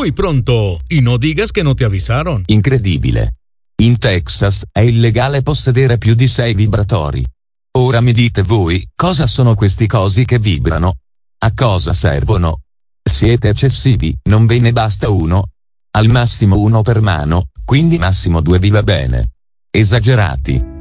Muy pronto, y no digas que no te avisaron. Incredibile. In Texas è illegale possedere più di 6 vibratori. Ora mi dite voi, cosa sono questi cosi che vibrano? A cosa servono? Siete eccessivi, non ve ne basta uno? Al massimo uno per mano, quindi massimo 2 vi va bene. Esagerati.